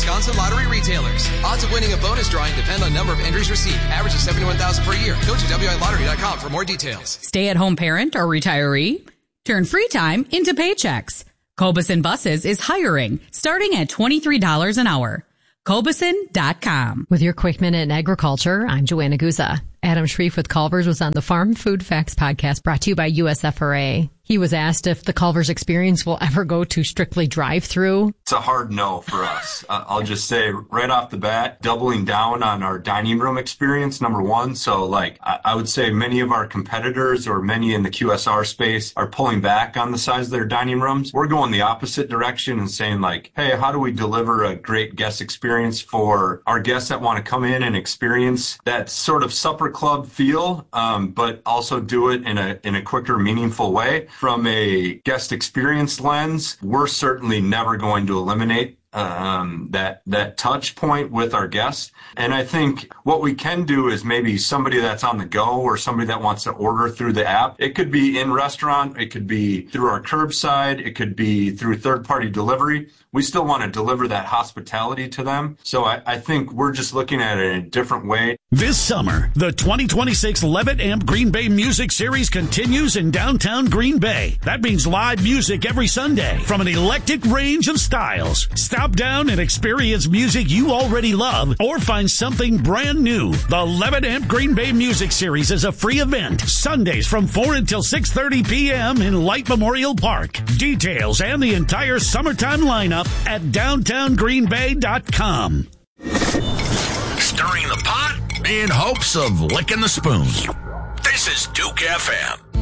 Wisconsin lottery retailers. Odds of winning a bonus drawing depend on number of entries received. Average is 71,000 per year. Go to WILottery.com for more details. Stay-at-home parent or retiree? Turn free time into paychecks. Cobuson Buses is hiring, starting at $23 an hour. Cobuson.com. With your quick minute in agriculture, I'm Joanna Guza. Adam Shreve with Culver's was on the Farm Food Facts podcast brought to you by USFRA. He was asked if the Culver's experience will ever go to strictly drive-through. It's a hard no for us. I'll just say right off the bat, doubling down on our dining room experience, number one. So I would say many of our competitors or many in the QSR space are pulling back on the size of their dining rooms. We're going the opposite direction and saying hey, how do we deliver a great guest experience for our guests that want to come in and experience that sort of supper club feel, but also do it in a quicker, meaningful way. From a guest experience lens, we're certainly never going to eliminate that touch point with our guests. And I think what we can do is maybe somebody that's on the go or somebody that wants to order through the app. It could be in restaurant. It could be through our curbside. It could be through third-party delivery. We still want to deliver that hospitality to them. So I think we're just looking at it in a different way. This summer, the 2026 Levitt Amp Green Bay Music Series continues in downtown Green Bay. That means live music every Sunday from an eclectic range of styles. Stop down and experience music you already love or find something brand new. The Levitt Amp Green Bay Music Series is a free event. Sundays from 4 until 6:30 p.m. in Light Memorial Park. Details and the entire summertime lineup at downtowngreenbay.com. Stirring the pot in hopes of licking the spoon. This is Duke FM.